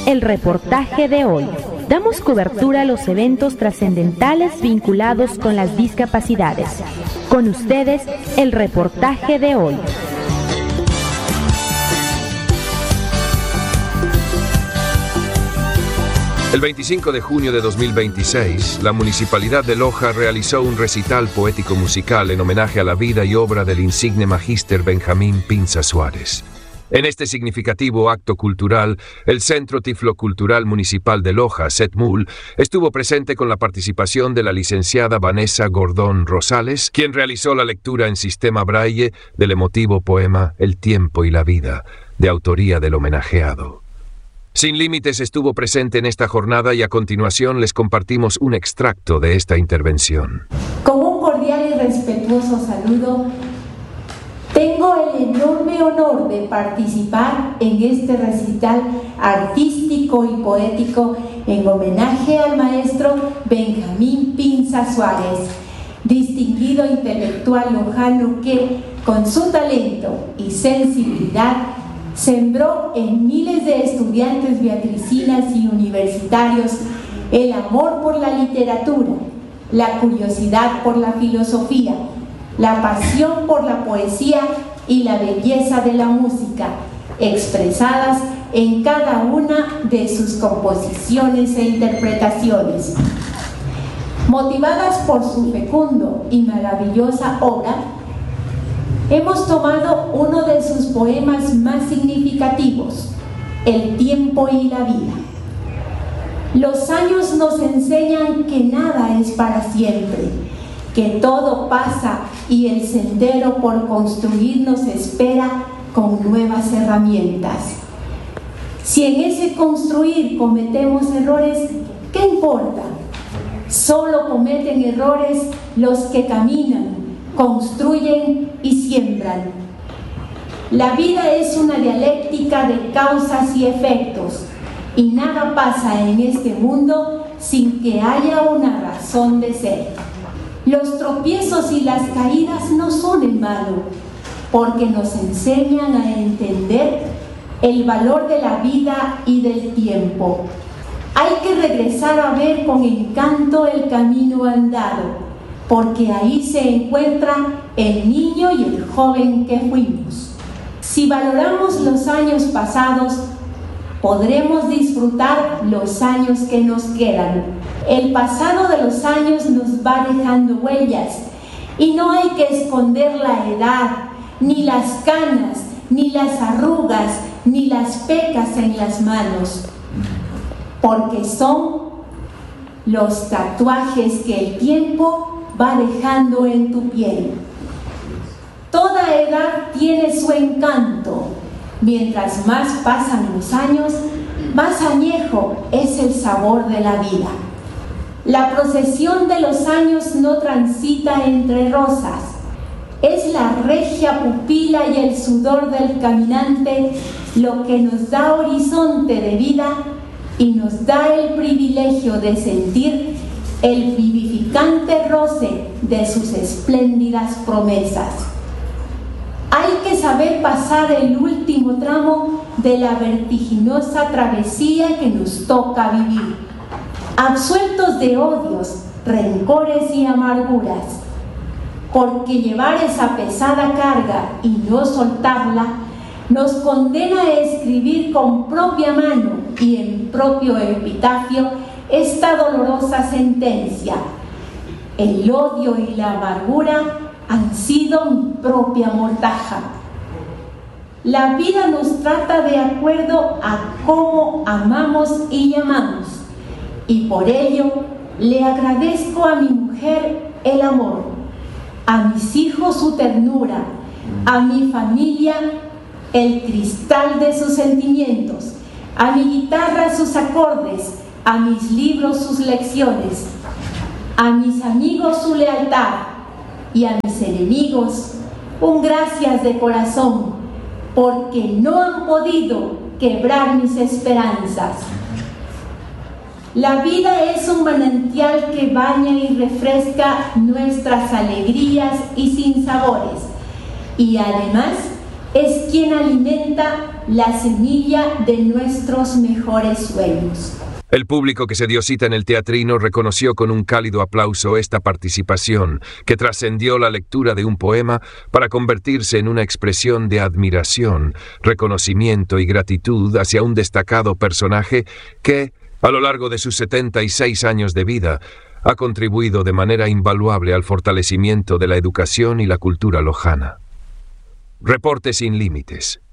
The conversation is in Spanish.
el reportaje de hoy. Damos cobertura a los eventos trascendentales vinculados con las discapacidades. Con ustedes, el reportaje de hoy. El 25 de junio de 2026, la Municipalidad de Loja realizó un recital poético-musical en homenaje a la vida y obra del insigne magíster Benjamín Pinza Suárez. En este significativo acto cultural, el Centro Tiflocultural Municipal de Loja, CETMUL, estuvo presente con la participación de la licenciada Vanessa Gordón Rosales, quien realizó la lectura en sistema braille del emotivo poema El tiempo y la vida, de autoría del homenajeado. Sin Límites estuvo presente en esta jornada y a continuación les compartimos un extracto de esta intervención. Con un cordial y respetuoso saludo, tengo el enorme honor de participar en este recital artístico y poético en homenaje al maestro Benjamín Pinza Suárez, distinguido intelectual lojano que, con su talento y sensibilidad, sembró en miles de estudiantes beatricinas y universitarios el amor por la literatura, la curiosidad por la filosofía, la pasión por la poesía y la belleza de la música, expresadas en cada una de sus composiciones e interpretaciones. Motivadas por su fecundo y maravillosa obra, hemos tomado uno de sus poemas más significativos, El tiempo y la vida. Los años nos enseñan que nada es para siempre, que todo pasa y el sendero por construir nos espera con nuevas herramientas. Si en ese construir cometemos errores, ¿qué importa? Solo cometen errores los que caminan, construyen y siembran. La vida es una dialéctica de causas y efectos, y nada pasa en este mundo sin que haya una razón de ser. Los tropiezos y las caídas no son en vano, porque nos enseñan a entender el valor de la vida y del tiempo. Hay que regresar a ver con encanto el camino andado, porque ahí se encuentra el niño y el joven que fuimos. Si valoramos los años pasados, podremos disfrutar los años que nos quedan. El pasado de los años nos va dejando huellas y no hay que esconder la edad, ni las canas, ni las arrugas, ni las pecas en las manos, porque son los tatuajes que el tiempo va dejando en tu piel. Toda edad tiene su encanto. Mientras más pasan los años, más añejo es el sabor de la vida. La procesión de los años no transita entre rosas. Es la regia pupila y el sudor del caminante lo que nos da horizonte de vida y nos da el privilegio de sentir el vivificante roce de sus espléndidas promesas. Hay que saber pasar el último tramo de la vertiginosa travesía que nos toca vivir, absueltos de odios, rencores y amarguras, porque llevar esa pesada carga y no soltarla nos condena a escribir con propia mano y en propio epitafio esta dolorosa sentencia: el odio y la amargura han sido mi propia mortaja. La vida nos trata de acuerdo a cómo amamos y llamamos, y por ello le agradezco a mi mujer el amor, a mis hijos su ternura, a mi familia el cristal de sus sentimientos, a mi guitarra sus acordes, a mis libros sus lecciones, a mis amigos su lealtad y a mis enemigos un gracias de corazón, porque no han podido quebrar mis esperanzas. La vida es un manantial que baña y refresca nuestras alegrías y sinsabores, y además es quien alimenta la semilla de nuestros mejores sueños. El público que se dio cita en el teatrino reconoció con un cálido aplauso esta participación, que trascendió la lectura de un poema para convertirse en una expresión de admiración, reconocimiento y gratitud hacia un destacado personaje que, a lo largo de sus 76 años de vida, ha contribuido de manera invaluable al fortalecimiento de la educación y la cultura lojana. Reporte sin límites.